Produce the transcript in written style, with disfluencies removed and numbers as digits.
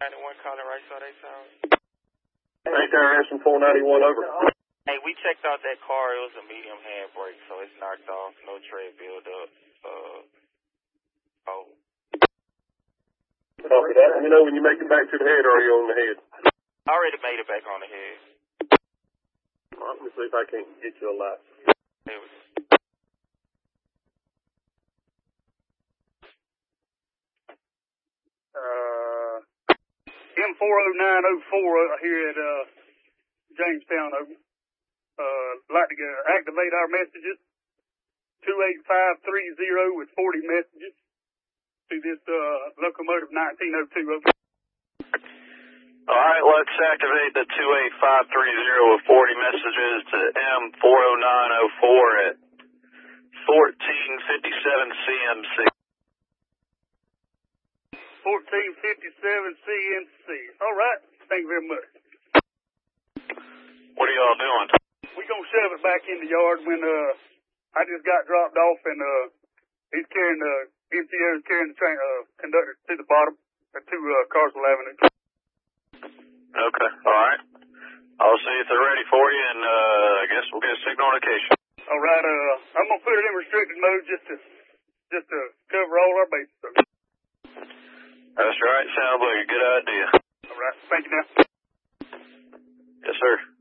91 calling right side, they sound. Right there, answering 491 over. Hey, we checked out that car. It was a medium handbrake, so it's knocked off. No tread buildup. Copy that. Let me know when you make it back to the head, or are you on the head? I already made it back on the head. All right, let me see if I can't get you a light. There we go. M40904 here at Jamestown. Like to activate our messages. 28530 with 40 messages to this locomotive 1902. Over. All right, let's activate the 28530 with 40 messages to M40904 at 1457 CMC. 1457 CMC. All right. Thank you very much. What are y'all doing? We're going to shove it back in the yard when I just got dropped off and he's carrying the MTO is carrying the train conductor to the bottom to Carswell Avenue. Okay, all right. I'll see if they're ready for you, and I guess we'll get a signal indication. All right, I'm gonna put it in restricted mode just to cover all our bases. That's right. Sounds like a good idea. All right, thank you now. Yes, sir.